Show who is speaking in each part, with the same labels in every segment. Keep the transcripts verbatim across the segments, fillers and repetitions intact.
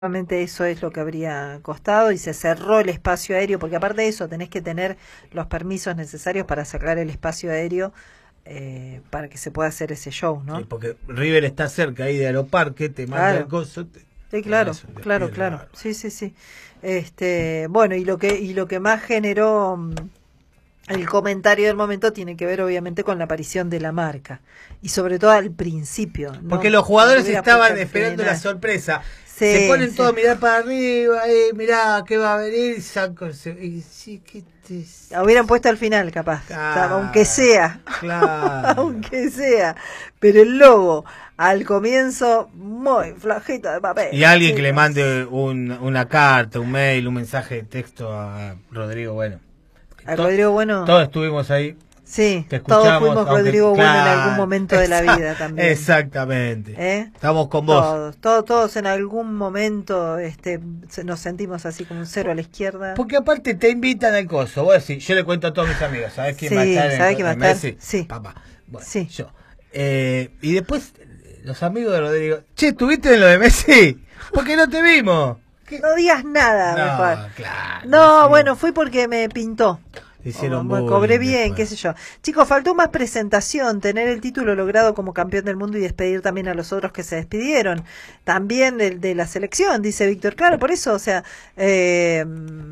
Speaker 1: Realmente eso es lo que habría costado y se cerró el espacio aéreo, porque aparte de eso tenés que tener los permisos necesarios para sacar el espacio aéreo eh, para que se pueda hacer ese show, ¿no?
Speaker 2: Sí, porque River está cerca ahí de Aeroparque, te manda
Speaker 1: Claro.
Speaker 2: el coso. Te,
Speaker 1: sí, claro,
Speaker 2: eso,
Speaker 1: claro, claro. Bárbaro. Sí, sí, sí. Este, bueno, y lo que y lo que más generó um, el comentario del momento tiene que ver obviamente con la aparición de la marca y sobre todo al principio, ¿no?
Speaker 2: Porque los jugadores estaban esperando la sorpresa. Sí, se ponen sí. todos a mirar para arriba, eh, mirá que va a venir, saco, y sí, que te...
Speaker 1: hubieran puesto al final capaz,
Speaker 2: claro,
Speaker 1: o sea, aunque sea,
Speaker 2: claro.
Speaker 1: aunque sea, pero el logo al comienzo muy flojito de papel.
Speaker 2: Y alguien sí, que le mande un, una carta, un mail, un mensaje de texto a Rodrigo Bueno.
Speaker 1: A Rodrigo Bueno.
Speaker 2: Todos estuvimos ahí.
Speaker 1: Sí, todos fuimos aunque, Rodrigo Bueno claro, en algún momento de la vida también.
Speaker 2: Exactamente.
Speaker 1: ¿Eh?
Speaker 2: Estamos con vos.
Speaker 1: Todos, todos, todos en algún momento este, nos sentimos así como un cero a la izquierda.
Speaker 2: Porque aparte te invitan al coso. Vos decís, yo le cuento a todos mis amigos, ¿sabés quién
Speaker 1: sí,
Speaker 2: va a estar?
Speaker 1: ¿sabés quién va a estar?
Speaker 2: Messi?
Speaker 1: Sí.
Speaker 2: Papá. Bueno,
Speaker 1: sí.
Speaker 2: Yo. Eh, y después los amigos de Rodrigo, che, ¿estuviste en lo de Messi? Porque no te vimos.
Speaker 1: ¿Qué? No digas nada,
Speaker 2: no,
Speaker 1: mejor.
Speaker 2: Claro,
Speaker 1: no, sí. Bueno, fui porque me pintó.
Speaker 2: Hicieron
Speaker 1: oh, cobré bien,
Speaker 2: después.
Speaker 1: qué sé yo. Chicos, faltó más presentación, tener el título logrado como campeón del mundo y despedir también a los otros que se despidieron. También de, de la selección, dice Víctor. Claro, por eso, o sea, eh,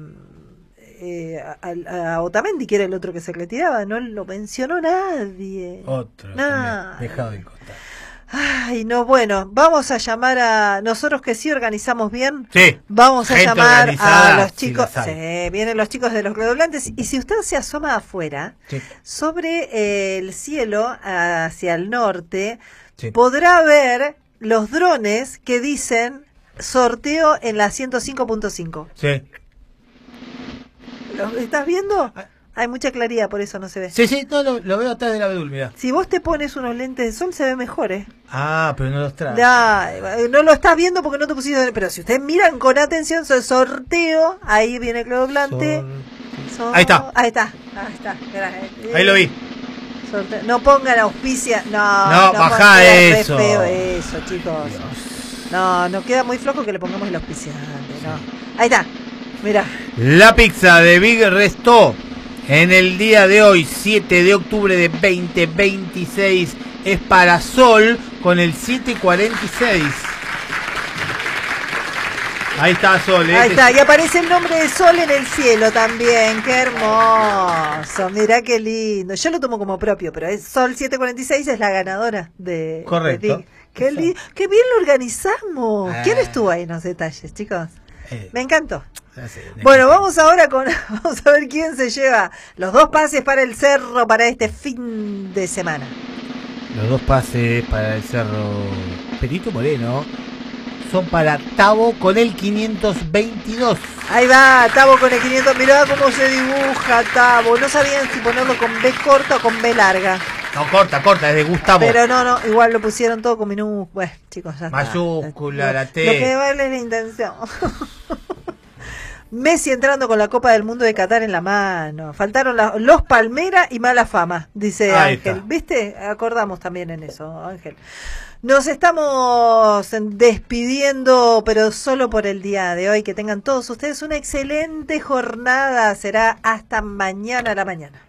Speaker 1: eh, a, a Otamendi, que era el otro que se retiraba, no lo mencionó nadie.
Speaker 2: Otro,
Speaker 1: Nada.
Speaker 2: dejado de contar.
Speaker 1: Ay, no, bueno, vamos a llamar a nosotros que sí organizamos bien.
Speaker 2: Sí.
Speaker 1: Vamos a llamar a los chicos.
Speaker 2: Si
Speaker 1: sí, vienen los chicos de los redoblantes. Y si usted se asoma afuera, sí. sobre eh, el cielo hacia el norte, sí. podrá ver los drones que dicen sorteo en la ciento cinco punto cinco.
Speaker 2: Sí.
Speaker 1: ¿Lo estás viendo? Hay mucha claridad, por eso no se ve.
Speaker 2: Sí, sí, no, lo, lo veo atrás del abedul, mirá.
Speaker 1: Si vos te pones unos lentes de sol, se ve mejor, ¿eh?
Speaker 2: Ah, pero no los traes.
Speaker 1: No, no lo estás viendo porque no te pusiste... Pero si ustedes miran con atención, el sorteo, ahí viene el redoblante.
Speaker 2: Sor... Ahí está.
Speaker 1: Ahí está, ahí está. Gracias.
Speaker 2: Ahí lo vi.
Speaker 1: Sorteo. No pongan auspicia. No,
Speaker 2: no, no bajá eso.
Speaker 1: Re feo eso, chicos. Dios. No, no queda muy flojo que le pongamos el auspiciante, ¿no? Ahí está, mira.
Speaker 2: La pizza de Big Resto. En el día de hoy, siete de octubre de veinte veintiséis, es para Sol con el siete cuarenta y seis. Ahí está Sol. ¿eh?
Speaker 1: Ahí está, y aparece el nombre de Sol en el cielo también. ¡Qué hermoso! Mirá qué lindo. Yo lo tomo como propio, pero es Sol siete cuarenta y seis es la ganadora de...
Speaker 2: Correcto.
Speaker 1: De qué, li ¡Qué bien lo organizamos! Ah. ¿Quién estuvo ahí en los detalles, chicos? Eh. Me encantó. Bueno, vamos ahora con vamos a ver quién se lleva los dos pases para el Cerro para este fin de semana.
Speaker 2: Los dos pases para el Cerro Perito Moreno son para Tavo con el quinientos veintidós.
Speaker 1: Ahí va, Tavo con el quinientos. Mirá cómo se dibuja Tavo. No sabían si ponerlo con B corta o con B larga.
Speaker 2: No, corta, corta, es de Gustavo.
Speaker 1: Pero no, no, igual lo pusieron todo con minúscula. Bueno, chicos, ya
Speaker 2: mayúscula,
Speaker 1: está.
Speaker 2: la T.
Speaker 1: Lo que vale es la intención. Messi entrando con la Copa del Mundo de Qatar en la mano. Faltaron la, los Palmera y mala fama, dice Ahí Ángel. Está. ¿Viste? Acordamos también en eso, Ángel. Nos estamos despidiendo, pero solo por el día de hoy. Que tengan todos ustedes una excelente jornada. Será hasta mañana a la mañana.